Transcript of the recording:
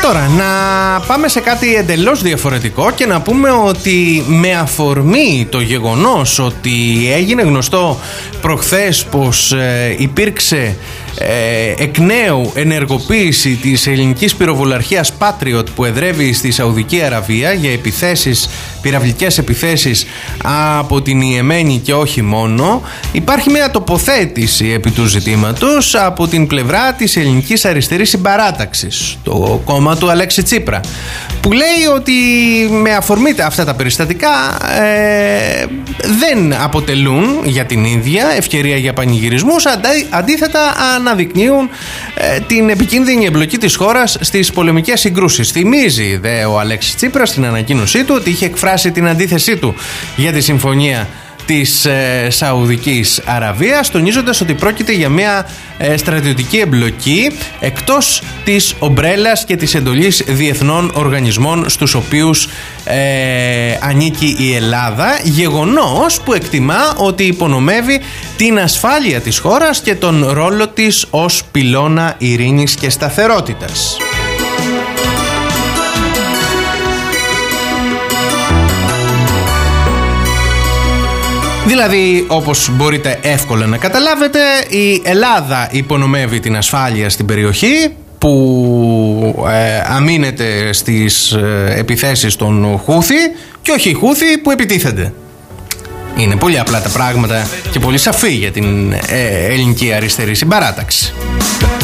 Τώρα, να πάμε σε κάτι εντελώς διαφορετικό και να πούμε ότι με αφορμή το γεγονός ότι έγινε γνωστό προχθές πως υπήρξε εκ νέου ενεργοποίηση της ελληνικής πυροβολαρχίας Patriot που εδρεύει στη Σαουδική Αραβία για επιθέσεις, πυραυλικές επιθέσεις από την Ιεμένη και όχι μόνο, υπάρχει μια τοποθέτηση επί του ζητήματος από την πλευρά της ελληνικής αριστερής συμπαράταξης, το κόμμα του Αλέξη Τσίπρα, που λέει ότι με αφορμή αυτά τα περιστατικά δεν αποτελούν για την ίδια ευκαιρία για πανηγυρισμούς, αντίθετα αναδεικνύουν την επικίνδυνη εμπλοκή της χώρας στις πολεμικές συγκρούσεις. Θυμίζει δε ο Αλέξης Τσίπρας στην ανακοίνωσή του ότι είχε εκφράσει την αντίθεσή του για τη συμφωνία της Σαουδικής Αραβίας, τονίζοντας ότι πρόκειται για μια στρατιωτική εμπλοκή εκτός της ομπρέλας και της εντολής διεθνών οργανισμών στους οποίους ανήκει η Ελλάδα, γεγονός που εκτιμά ότι υπονομεύει την ασφάλεια της χώρας και τον ρόλο της ως πυλώνα ειρήνης και σταθερότητας. Δηλαδή, όπως μπορείτε εύκολα να καταλάβετε, η Ελλάδα υπονομεύει την ασφάλεια στην περιοχή που αμήνεται στις επιθέσεις των Χούθη και όχι οι Χούθη που επιτίθενται. Είναι πολύ απλά τα πράγματα και πολύ σαφή για την ελληνική αριστερή συμπαράταξη.